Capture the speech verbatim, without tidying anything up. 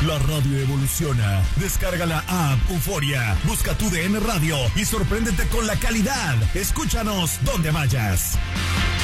La radio evoluciona. Descarga la app Euforia. Busca tu D N Radio y sorpréndete con la calidad. Escúchanos donde vayas.